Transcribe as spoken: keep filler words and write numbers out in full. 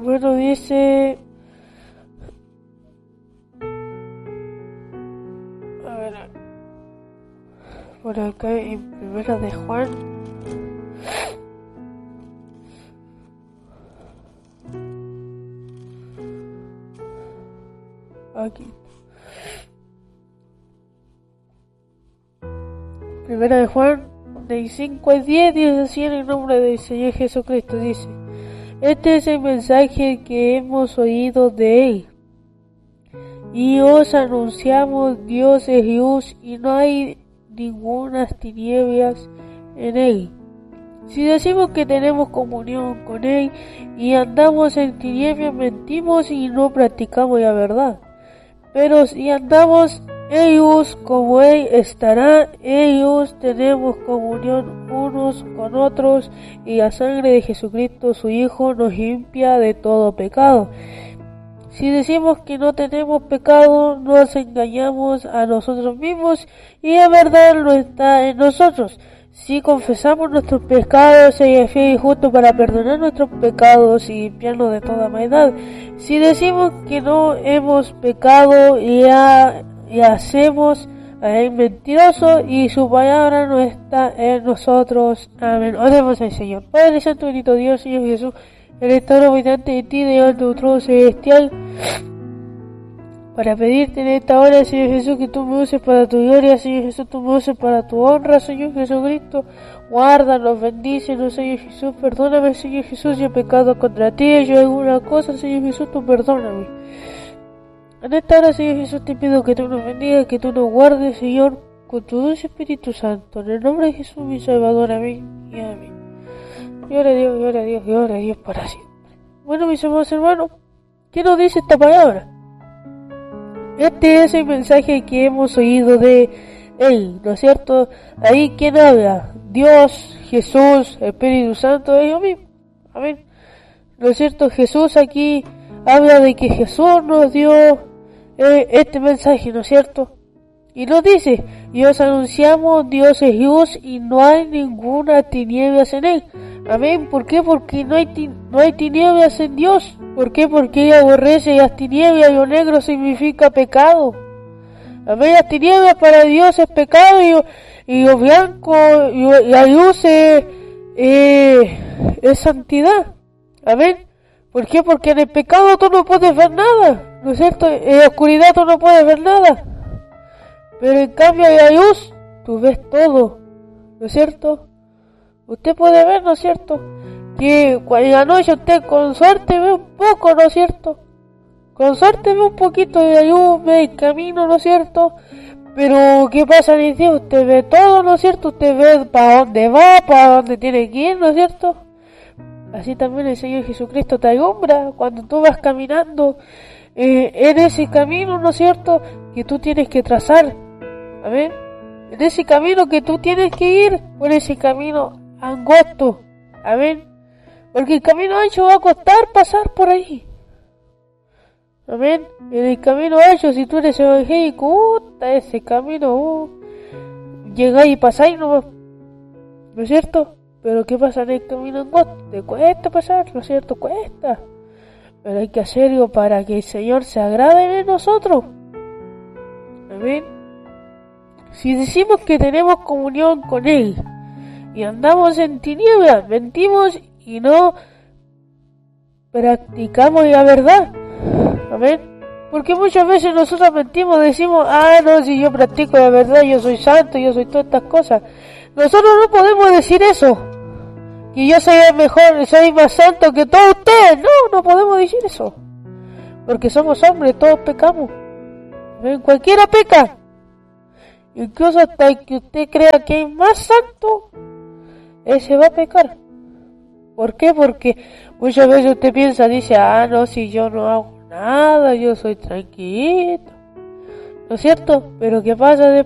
Bueno, dice... A ver... Por acá en Primera de Juan... Aquí. Primera de Juan, de cinco al diez, dice así en el nombre del Señor Jesucristo, dice: este es el mensaje que hemos oído de Él, y os anunciamos: Dios es luz, y no hay ninguna tinieblas en Él. Si decimos que tenemos comunión con Él, y andamos en tinieblas, mentimos y no practicamos la verdad. Pero si andamos en luz como Él estará en luz, tenemos comunión unos con otros, y la sangre de Jesucristo, su Hijo, nos limpia de todo pecado. Si decimos que no tenemos pecado, nos engañamos a nosotros mismos, y la verdad no está en nosotros. Si confesamos nuestros pecados, Él es fiel y justo para perdonar nuestros pecados y limpiarnos de toda maldad. Si decimos que no hemos pecado, y, ha, y hacemos a Él mentiroso, y su palabra no está en nosotros. Amén. Oremos al Señor. Padre Santo, bendito Dios, Señor Jesús, en esta hora delante de ti, de tu trono celestial, para pedirte en esta hora, Señor Jesús, que tú me uses para tu gloria, Señor Jesús, tú me uses para tu honra, Señor Jesucristo. Guárdanos, bendícenos, Señor Jesús, perdóname, Señor Jesús, si he pecado contra ti, yo alguna cosa, Señor Jesús, tú perdóname. En esta hora, Señor Jesús, te pido que tú nos bendigas, que tú nos guardes, Señor, con tu dulce Espíritu Santo. En el nombre de Jesús, mi Salvador, amén y amén. Gloria a Dios, gloria a Dios, gloria a Dios para siempre. Bueno, mis amados hermanos, ¿qué nos dice esta palabra? Este es el mensaje que hemos oído de Él, ¿no es cierto? Ahí, ¿quién habla? Dios, Jesús, Espíritu Santo, ellos mismos. Amén. ¿No es cierto? Jesús aquí habla de que Jesús nos dio eh, este mensaje, ¿no es cierto? Y nos dice: y os anunciamos, Dios es luz, y no hay ninguna tinieblas en Él. Amén. ¿Por qué? Porque no hay, ti- no hay tinieblas en Dios. ¿Por qué? Porque Él aborrece las tinieblas, y lo negro significa pecado. Amén. Las tinieblas para Dios es pecado, y, y lo blanco, y la luz es, eh, es santidad. Amén. ¿Por qué? Porque en el pecado tú no puedes ver nada, ¿no es cierto? En la oscuridad tú no puedes ver nada. Pero en cambio en la luz, tú ves todo, ¿no es cierto? Usted puede ver, ¿no es cierto?, que en la noche usted con suerte ve un poco, ¿no es cierto? Con suerte ve un poquito de la luz, ve el camino, ¿no es cierto? Pero ¿qué pasa en el día? Usted ve todo, ¿no es cierto? Usted ve para dónde va, para dónde tiene que ir, ¿no es cierto? Así también el Señor Jesucristo te alumbra cuando tú vas caminando eh, en ese camino, ¿no es cierto?, que tú tienes que trazar. Amén. En ese camino que tú tienes que ir, por ese camino angosto. Amén. Porque el camino ancho va a costar pasar por ahí. Amén. En el camino ancho, si tú eres evangélico, uh, ese camino, uh, llegáis y pasáis, ¿no? ¿No es cierto? Pero ¿qué pasa en el camino angosto? Te cuesta pasar, ¿no es cierto? Cuesta. Pero hay que hacerlo para que el Señor se agrade de nosotros. Amén. Si decimos que tenemos comunión con Él y andamos en tinieblas, mentimos y no practicamos la verdad. Amén. Porque muchas veces nosotros mentimos, decimos: ah, no, si yo practico la verdad, yo soy santo, yo soy todas estas cosas. Nosotros no podemos decir eso, que yo soy el mejor, soy más santo que todos ustedes. No, no podemos decir eso, porque somos hombres, todos pecamos. ¿Ven? Cualquiera peca. Incluso hasta el que usted crea que es más santo, ese va a pecar. ¿Por qué? Porque muchas veces usted piensa, dice: ah, no, si yo no hago nada, yo soy tranquilo, ¿no es cierto? Pero ¿qué pasa después?